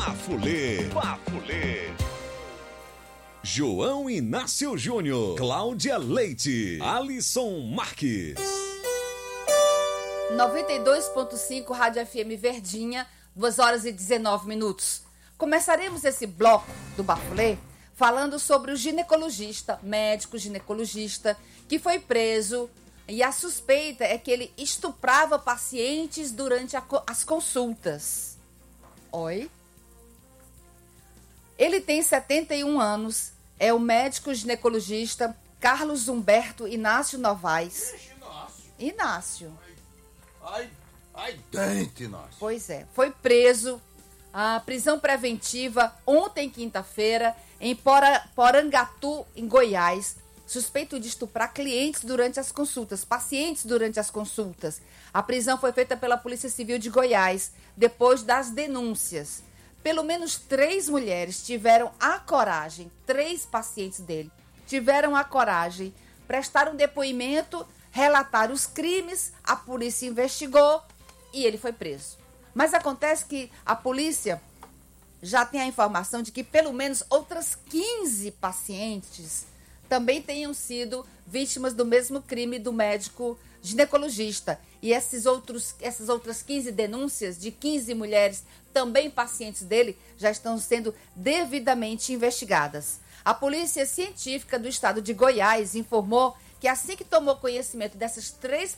Bafulê. Bafulê. João Inácio Júnior, Cláudia Leite, Alisson Marques. 92.5 Rádio FM Verdinha, 2h19. Começaremos esse bloco do Bafulê falando sobre o ginecologista, médico ginecologista, que foi preso e a suspeita é que ele estuprava pacientes durante as consultas. Oi? Ele tem 71 anos, é o médico ginecologista Carlos Humberto Inácio Novaes. Inácio. Ai, dente, Inácio. Pois é, foi preso, a prisão preventiva ontem, quinta-feira, em Porangatu, em Goiás, suspeito de estuprar clientes durante as consultas, pacientes durante as consultas. A prisão foi feita pela Polícia Civil de Goiás, depois das denúncias. Pelo menos 3 mulheres tiveram a coragem, 3 pacientes dele, tiveram a coragem, prestaram depoimento, relataram os crimes, a polícia investigou e ele foi preso. Mas acontece que a polícia já tem a informação de que pelo menos outras 15 pacientes também tenham sido vítimas do mesmo crime do médico ginecologista. E essas outras 15 denúncias de 15 mulheres, também pacientes dele, já estão sendo devidamente investigadas. A Polícia Científica do Estado de Goiás informou que assim que tomou conhecimento dessas 3